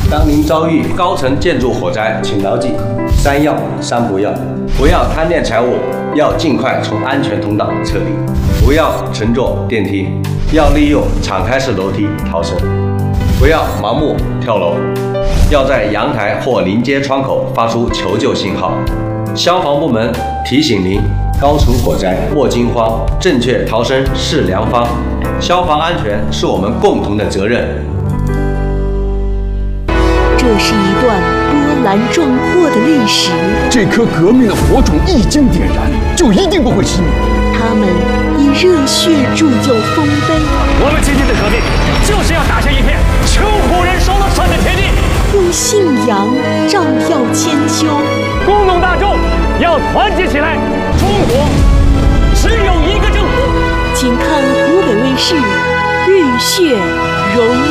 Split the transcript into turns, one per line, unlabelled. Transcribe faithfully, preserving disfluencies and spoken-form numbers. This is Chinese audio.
当您遭遇高层建筑火灾，请牢记三要三不要：不要贪恋财物，要尽快从安全通道撤离；不要乘坐电梯，要利用敞开式楼梯逃生；不要盲目跳楼，要在阳台或临街窗口发出求救信号。消防部门提醒您：高层火灾莫惊慌，正确逃生是良方。消防安全是我们共同的责任。
这是一段波澜壮阔的历史。
这颗革命的火种一经点燃，就一定不会熄灭。
他们以热血铸就丰碑。
我们今天的革命，就是要打下一片穷苦人说了算的田地。
用信仰照耀千秋。
工农大众要团结起来。中国只有一个政府。
请看湖北卫视《浴血荣